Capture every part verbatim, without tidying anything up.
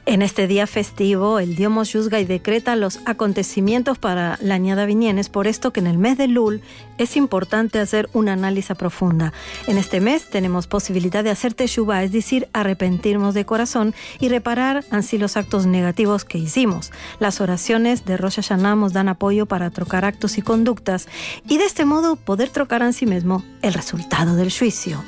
En este día festivo, el Dios juzga y decreta los acontecimientos para la añada vinién. Es por esto que en el mes de Lul es importante hacer una análisis profunda. En este mes tenemos posibilidad de hacer teshuvá, es decir, arrepentirnos de corazón y reparar así los actos negativos que hicimos. Las oraciones de Rosh Hashanah nos dan apoyo para trocar actos y conductas y de este modo poder trocar en sí mismo el resultado del juicio.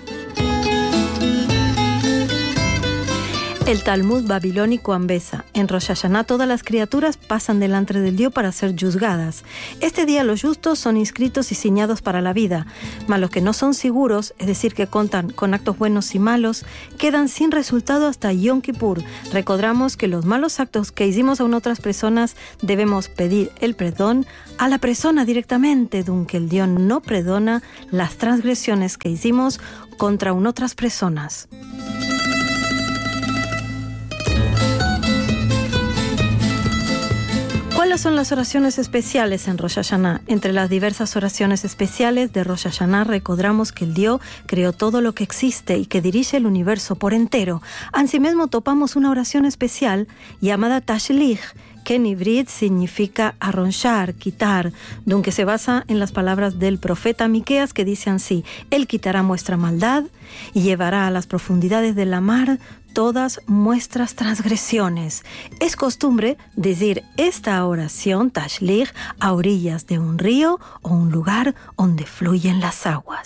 El Talmud babilónico ambesa. En Rosh Hashanah todas las criaturas pasan delante del Dios para ser juzgadas. Este día los justos son inscritos y señados para la vida, mas los que no son seguros, es decir, que contan con actos buenos y malos, quedan sin resultado hasta Yom Kippur. Recordamos que los malos actos que hicimos a otras personas debemos pedir el perdón a la persona directamente, aunque el Dios no perdona las transgresiones que hicimos contra otras personas. ¿Cuáles son las oraciones especiales en Rosh Hashanah? Entre las diversas oraciones especiales de Rosh Hashanah recordamos que el Dios creó todo lo que existe y que dirige el universo por entero. Asimismo topamos una oración especial llamada Tashlich, que en hibrid significa arronchar, quitar, donde se basa en las palabras del profeta Miqueas que dicen así: Él quitará vuestra maldad y llevará a las profundidades de la mar todas nuestras transgresiones. Es costumbre decir esta oración, Tashlich, a orillas de un río o un lugar donde fluyen las aguas.